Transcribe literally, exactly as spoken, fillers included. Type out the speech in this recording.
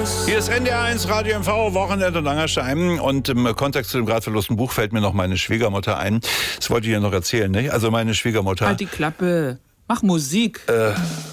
Hier ist N D R eins Radio M V, Wochenende Langerstein. Und im Kontext zu dem gerade verlosten Buch fällt mir noch meine Schwiegermutter ein. Das wollte ich ja noch erzählen, nicht? Also meine Schwiegermutter... Halt die Klappe. Mach Musik. Äh...